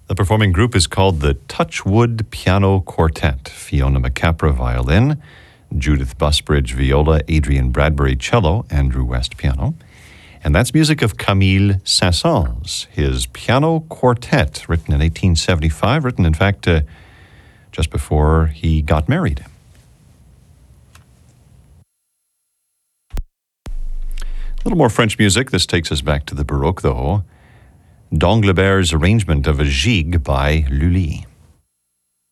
The performing group is called the Touchwood Piano Quartet. Fiona McCapra, violin, Judith Busbridge, viola, Adrian Bradbury, cello, Andrew West, piano. And that's music of Camille Saint-Saëns, his piano quartet, written in 1875, written, in fact, just before he got married. A little more French music. This takes us back to the Baroque, though. D'Anglebert's arrangement of a gigue by Lully.